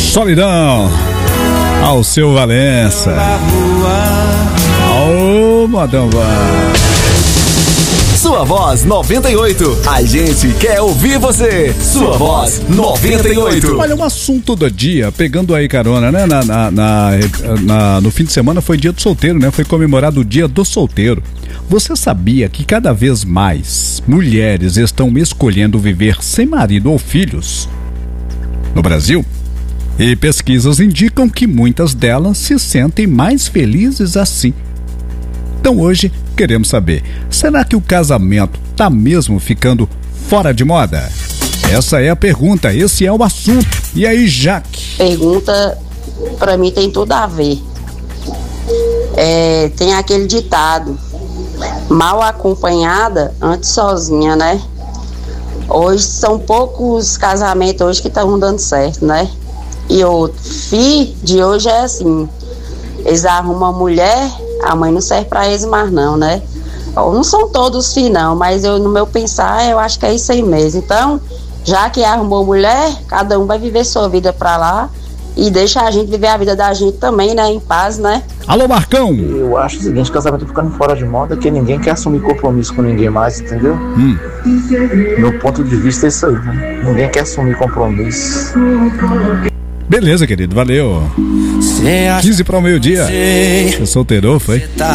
Solidão, ao seu Valença, ao Modão Van. Sua Voz 98. A gente quer ouvir você. Sua Voz 98. Olha, um assunto do dia, pegando aí carona, né? No fim de semana foi dia do solteiro, né? Foi comemorado o dia do solteiro. Você sabia que cada vez mais mulheres estão escolhendo viver sem marido ou filhos no Brasil? E pesquisas indicam que muitas delas se sentem mais felizes assim. Então hoje queremos saber, será que o casamento tá mesmo ficando fora de moda? Essa é a pergunta, esse é o assunto. E aí, Jaque? Pergunta, pra mim tem tudo a ver. Tem aquele ditado, mal acompanhada, antes sozinha, né? Hoje são poucos casamentos hoje que estão dando certo, né? E outro, de hoje é assim, eles arrumam uma mulher, a mãe não serve pra eles mais não, né? Não são todos não, mas no meu pensar, eu acho que é isso aí mesmo. Então, já que arrumou mulher, cada um vai viver sua vida pra lá e deixa a gente viver a vida da gente também, né? Em paz, né? Alô, Marcão! Eu acho o seguinte, o casamento ficando fora de moda, que ninguém quer assumir compromisso com ninguém mais, entendeu? Meu ponto de vista é isso aí, né? Ninguém quer assumir compromisso. Beleza, querido, valeu. 15 para o meio-dia. Você solteirou, foi?